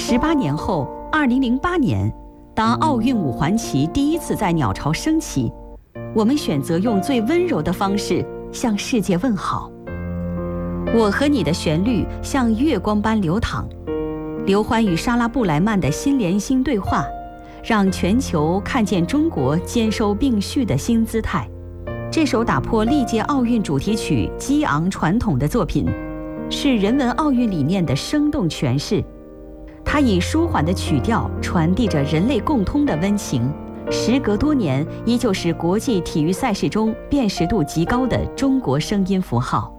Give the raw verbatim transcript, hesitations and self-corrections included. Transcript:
十八年后，二零零八年，当奥运五环旗第一次在鸟巢升起，我们选择用最温柔的方式向世界问好。我和你的旋律像月光般流淌，刘欢与莎拉布莱曼的心连心对话，让全球看见中国兼收并蓄的新姿态。这首打破历届奥运主题曲激昂传统的作品，是人文奥运理念的生动诠释。它以舒缓的曲调传递着人类共通的温情，时隔多年，依旧是国际体育赛事中辨识度极高的中国声音符号。